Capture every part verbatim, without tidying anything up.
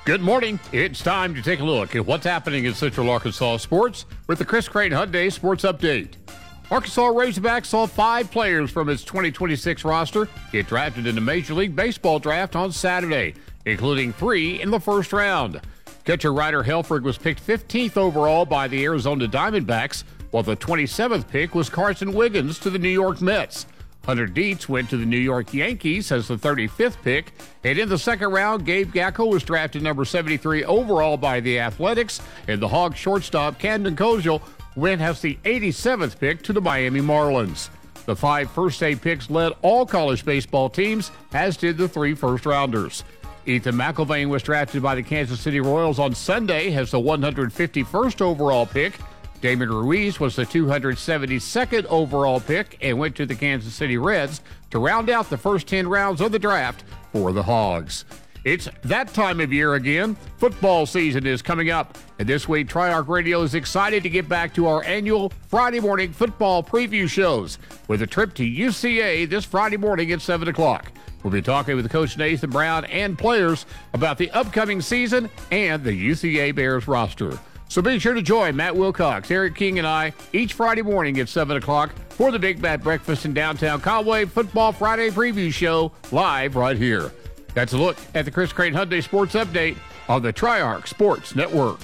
Good morning. It's time to take a look at what's happening in Central Arkansas sports with the Chris Crane Hyundai Sports Update. Arkansas Razorbacks saw five players from its twenty twenty-six roster get drafted in the Major League Baseball draft on Saturday, including three in the first round. Catcher Ryder Helfrich was picked fifteenth overall by the Arizona Diamondbacks, while the twenty-seventh pick was Carson Wiggins to the New York Mets. Hunter Dietz went to the New York Yankees as the thirty-fifth pick, and in the second round, Gabe Gackel was drafted number seventy-three overall by the Athletics, and the Hawks shortstop Camden Koziel went as the eighty-seventh pick to the Miami Marlins. The five first-day picks led all college baseball teams, as did the three first-rounders. Ethan McIlvain was drafted by the Kansas City Royals on Sunday as the one hundred fifty-first overall pick. Damon Ruiz was the two hundred seventy-second overall pick and went to the Kansas City Reds to round out the first ten rounds of the draft for the Hogs. It's that time of year again. Football season is coming up, and this week Triarch Radio is excited to get back to our annual Friday morning football preview shows with a trip to U C A this Friday morning at seven o'clock. We'll be talking with Coach Nathan Brown and players about the upcoming season and the U C A Bears roster. So be sure to join Matt Wilcox, Eric King, and I each Friday morning at seven o'clock for the Big Bad Breakfast in downtown Conway Football Friday Preview Show live right here. That's a look at the Chris Crane Hyundai Sports Update on the Triarch Sports Network.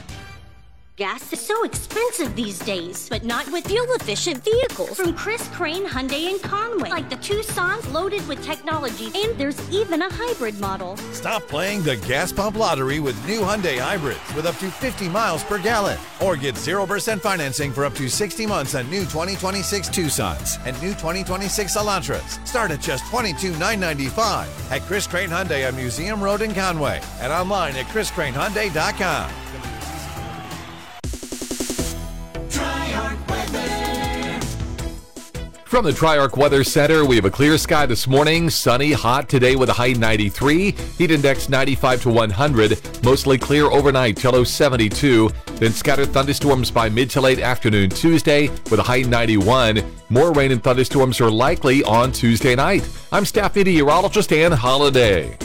Gas is so expensive these days, but not with fuel-efficient vehicles. From Chris Crane Hyundai in Conway, like the Tucson's loaded with technology, and there's even a hybrid model. Stop playing the gas pump lottery with new Hyundai hybrids with up to fifty miles per gallon. Or get zero percent financing for up to sixty months on new twenty twenty-six Tucsons and new twenty twenty-six Elantras. Start at just twenty-two thousand nine hundred ninety-five dollars at Chris Crane Hyundai on Museum Road in Conway and online at chris crane hyundai dot com. From the Triarch Weather Center, we have a clear sky this morning, sunny, hot today with a high ninety-three, heat index ninety-five to one hundred, mostly clear overnight till low seventy-two, then scattered thunderstorms by mid to late afternoon Tuesday with a high ninety-one. More rain and thunderstorms are likely on Tuesday night. I'm staff meteorologist Ann Holiday.